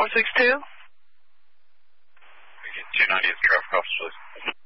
462. We get 290 at the traffic officer, please.